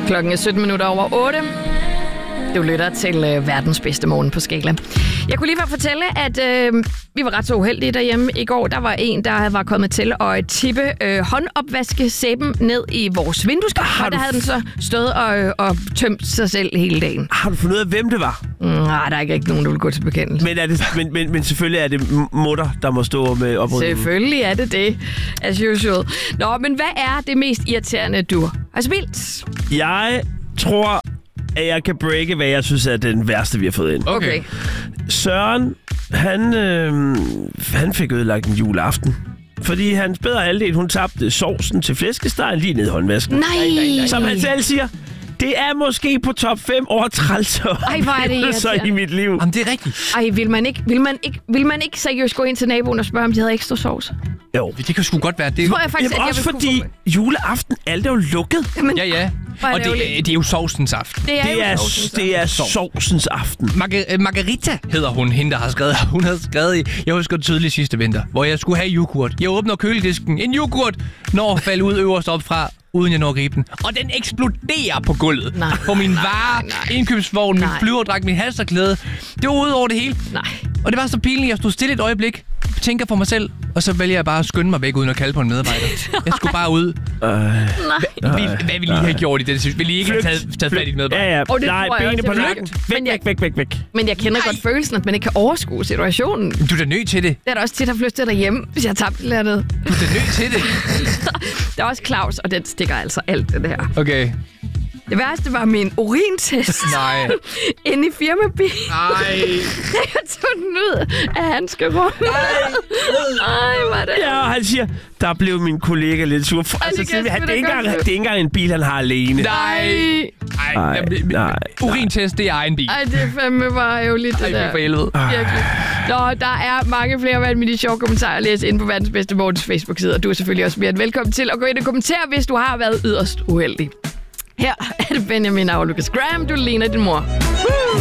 Klokken er 17 minutter over 8. Du lytter til verdens bedste morgen på Skala. Jeg kunne lige fortælle, at vi var ret så uheldige derhjemme i går. Der var en, der var kommet til at tippe håndopvaskesæben ned i vores vindueskarm, og der havde den så stået og tømt sig selv hele dagen. Har du fundet ud af, hvem det var? Nej, der er ikke nogen, der vil gå til bekendelse. Men selvfølgelig er det mutter, der må stå med oprydningen. Selvfølgelig er det, as usual. Nå, men hvad er det mest irriterende, du har spildt? Jeg tror, at jeg kan breake, hvad jeg synes er den værste, vi har fået ind. Okay. Søren, han fik ødelagt en juleaften. Fordi hans bedre halvdel, hun tabte sovsen til flæskestegen lige ned i håndvasken. Nej. Som han selv siger, det er måske på top 5 over trælser. Ej, hvor er det irriterende. i mit liv. Jamen, det er rigtigt. Ej, vil man ikke seriøst gå ind til naboen og spørge, om de havde ekstra sovs? Jo. Det kan sgu godt være. Det Tror jeg faktisk, Jamen, også fordi juleaften, alt er jo lukket. Ja. Og det er jo sovsens aften. Det er sovsens aften. Margarita hedder hun, hende der har skrevet. Hun havde skrevet jeg husker tydeligt sidste vinter, hvor jeg skulle have yoghurt. Jeg åbner køledisken. En yoghurt når falder ud øverst op fra, uden jeg når at gribe den. Og den eksploderer på gulvet. På min indkøbsvogn, min flyverdragt, min halsterklæde. Det var ude over det hele. Nej. Og det var så pinligt, jeg stod stille et øjeblik, tænker for mig selv, og så vælger jeg bare at skynde mig væk uden at kalde på en medarbejder. Jeg skulle bare ud. Hvad ville I have gjort i den situation? Ville I ikke have taget fat i et medarbejder? Ja. Og det Nej, tror jeg benene også, på jeg nakken. Væk. Men jeg kender godt følelsen, at man ikke kan overskue situationen. Du er da nødt til det. Det er da også tit at flytte derhjemme, hvis jeg har tabt et eller andet. Du er da nødt til det. Der er også Claus, og den stikker altså alt det der. Okay. Det værste var min urintest. Nej. Inde i firmabilen. Nej. Jeg tog den ud af handskerummet. Ej, var det. Ja, og han siger, der blev min kollega lidt sur. Altså, det er ikke engang en bil, han har alene. Nej. Urintest, det er egen bil. Ej, det er fandme bare ærgerligt, det der. For helvede. Virkelig. Nå, der er mange flere vanvittige sjove kommentarer at læse inde på Verdens Bedste Morgens Facebook-side, og du er selvfølgelig også mere end velkommen til at gå ind og kommentere, hvis du har været yderst uheldig. Her er det Benjamin og Lucas Graham, du ligner din mor.